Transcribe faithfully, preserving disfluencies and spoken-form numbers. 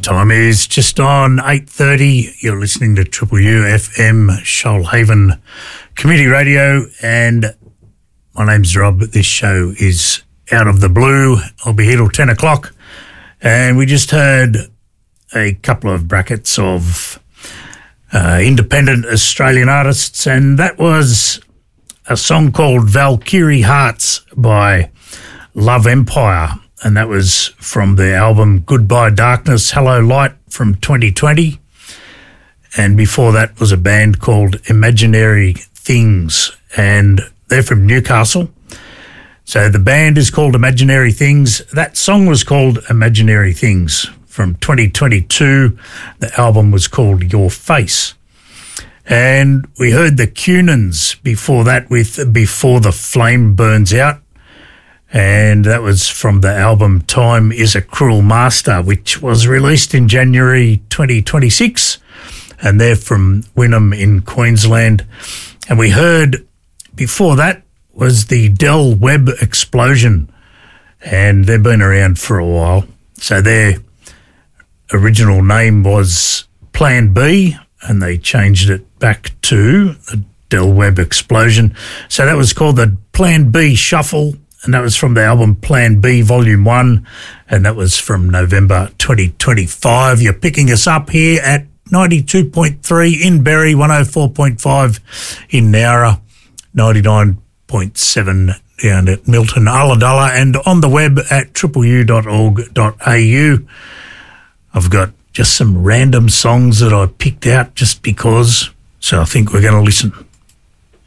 Time is just on eight thirty. You're listening to Triple U F M, Shoalhaven Community Radio, and my name's Rob. This show is Out of the Blue. I'll be here till ten o'clock, and we just heard a couple of brackets of uh, independent Australian artists, and that was a song called Valkyrie Hearts by Love Empire. And that was from the album Goodbye Darkness, Hello Light from twenty twenty. And before that was a band called Imaginary Things, and they're from Newcastle. So the band is called Imaginary Things. That song was called Imaginary Things from twenty twenty-two. The album was called Your Face. And we heard the Cunans before that with Before the Flame Burns Out. And that was from the album Time is a Cruel Master, which was released in January twenty twenty-six. And they're from Wynnum in Queensland. And we heard before that was the Del Webb Explosion. And they've been around for a while. So their original name was Plan B, and they changed it back to the Del Webb Explosion. So that was called the Plan B Shuffle. And that was from the album Plan B Volume one, and that was from November twenty twenty-five. You're picking us up here at ninety-two point three in Berry, one oh four point five in Nowra, ninety-nine point seven down at Milton, Ulladulla, and on the web at triple u dot org dot a u. I've got just some random songs that I picked out just because, so I think we're going to listen.